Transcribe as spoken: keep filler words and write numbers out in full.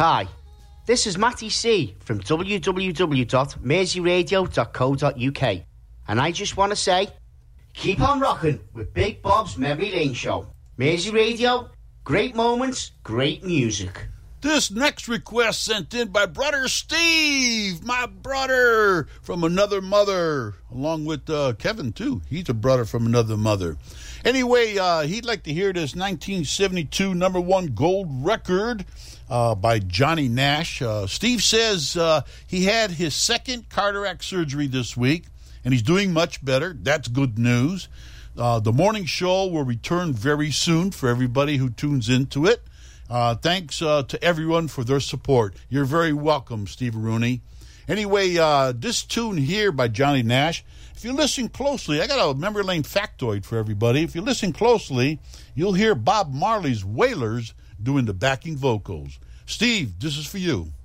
Hi, this is Matty C from w w w dot mersey radio dot co dot u k, and I just want to say, keep on rocking with Big Bob's Memory Lane Show. Mersey Radio, great moments, great music. This next request sent in by brother Steve, my brother from another mother, along with uh, Kevin, too. He's a brother from another mother. Anyway, uh, he'd like to hear this nineteen seventy-two number one gold record uh, by Johnny Nash. Uh, Steve says uh, he had his second cataract surgery this week, and he's doing much better. That's good news. Uh, the morning show will return very soon for everybody who tunes into it. Uh, thanks uh, to everyone for their support. You're very welcome, Steve Rooney. Anyway, uh, this tune here by Johnny Nash, if you listen closely, I got a memory lane factoid for everybody. If you listen closely, you'll hear Bob Marley's Wailers doing the backing vocals. Steve, this is for you.